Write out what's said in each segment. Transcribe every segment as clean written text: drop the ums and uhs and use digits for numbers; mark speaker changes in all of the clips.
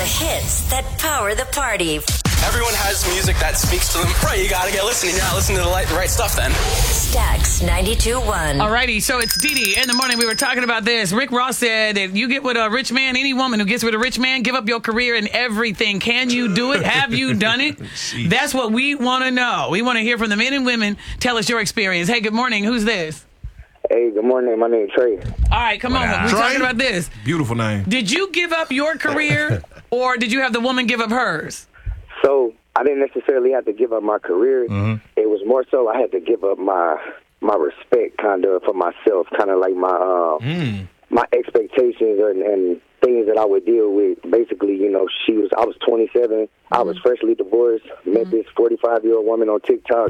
Speaker 1: hits that power the party.
Speaker 2: Everyone has music that speaks to them. Right, you gotta get listening. You're not listening to the right stuff then.
Speaker 1: Stax 92.1.
Speaker 3: Alrighty, so it's Dee. In the morning, we were talking about this. Rick Ross said that you get with a rich man, any woman who gets with a rich man, give up your career and everything. Can you do it? Have you done it? That's what we want to know. We want to hear from the men and women. Tell us your experience. Hey, good morning. Who's this?
Speaker 4: Hey, good morning. My name is Trey.
Speaker 3: All right, come on. We're talking about this.
Speaker 5: Beautiful name.
Speaker 3: Did you give up your career or did you have the woman give up hers?
Speaker 4: So I didn't necessarily have to give up my career. It was more so I had to give up my respect, kind of, for myself, kind of like my expectations and things that I would deal with. Basically, you know, I was 27. I was freshly divorced. Met this 45-year-old woman on TikTok.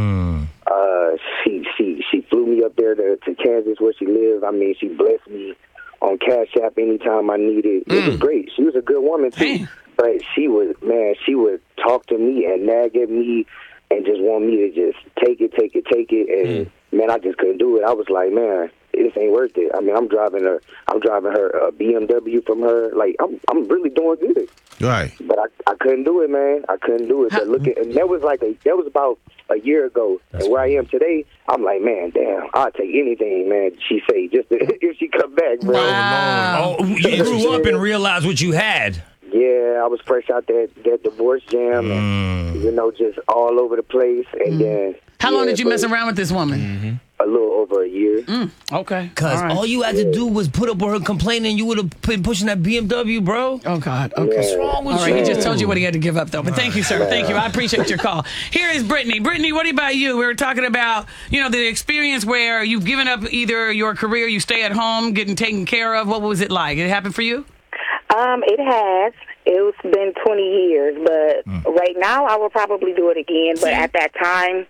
Speaker 4: She flew me up there to Kansas where she lives. I mean, she blessed me on Cash App anytime I needed. It was great. She was a good woman too. But she would talk to me and nag at me and just want me to just take it. And man, I just couldn't do it. I was like, man, this ain't worth it. I mean, I'm driving her a BMW from her. Like, I'm really doing good.
Speaker 6: Right.
Speaker 4: But I couldn't do it, man. I couldn't do it. But and that was about a year ago. And where I am today, I'm like, man, damn, I'll take anything, man. She say just if she come back, bro.
Speaker 7: Wow. Oh, you grew up and realized what you had.
Speaker 4: Yeah, I was fresh out that divorce jam, and you know, just all over the place. And then,
Speaker 3: how long did you mess around with this woman?
Speaker 4: A little over a year.
Speaker 3: Okay,
Speaker 7: because all you had to do was put up with her complaining. You would have been pushing that BMW, bro.
Speaker 3: Oh God. Okay.
Speaker 7: What's wrong with you?
Speaker 3: He just told you what he had to give up, though. But thank you, sir. Thank you. I appreciate your call. Here is Brittany. Brittany, what about you? We were talking about, you know, the experience where you've given up either your career, you stay at home, getting taken care of. What was it like? It happened for you?
Speaker 8: It has. It's been 20 years, but right now I will probably do it again. But at that time,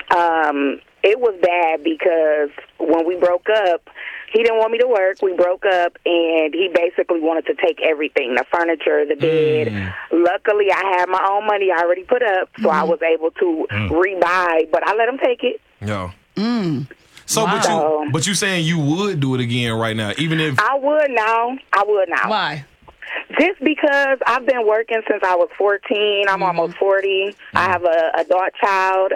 Speaker 8: it was bad because when we broke up, he didn't want me to work. We broke up, and he basically wanted to take everything, the furniture, the bed. Luckily, I had my own money I already put up, so I was able to rebuy, but I let him take it.
Speaker 5: Yeah. So, but you saying you would do it again right now, even if...
Speaker 8: I would now.
Speaker 3: Why?
Speaker 8: Just because I've been working since I was 14. I'm almost 40. I have an adult child.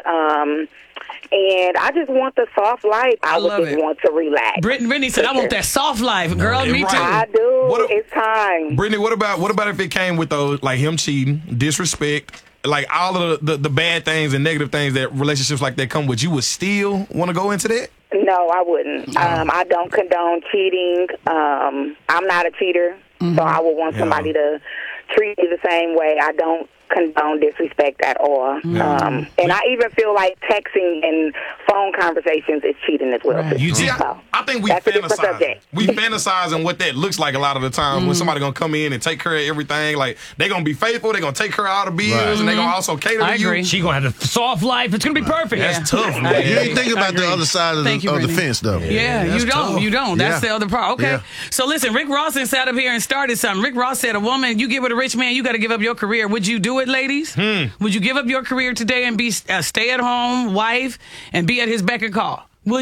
Speaker 8: And I just want the soft life. I would just want to relax.
Speaker 3: Brittany said, I want that soft life. Girl, me too.
Speaker 8: I do. It's time.
Speaker 5: Brittany, what about if it came with those, like him cheating, disrespect, like all of the bad things and negative things that relationships like that come with, you would still want to go into that?
Speaker 8: No, I wouldn't. I don't condone cheating. I'm not a cheater, so I would want somebody to treat me the same way. I don't condone disrespect at all. And I even feel like texting and phone conversations is cheating as well.
Speaker 5: You see, I think we fantasize. We fantasize on what that looks like a lot of the time when somebody gonna come in and take care of everything. Like, they gonna be faithful, they gonna take care of all the bills, and they gonna also cater to you.
Speaker 7: She gonna have a soft life. It's gonna be perfect.
Speaker 5: That's tough, man.
Speaker 6: You ain't think about the other side of the fence, though.
Speaker 3: Yeah, you don't. That's the other part. Okay.
Speaker 6: Yeah.
Speaker 3: So listen, Rick Ross sat up here and started something. Rick Ross said, a woman, you get with a rich man, you got to give up your career. Would you do it, ladies? Would you give up your career today and be a stay-at-home wife and be at his beck and call?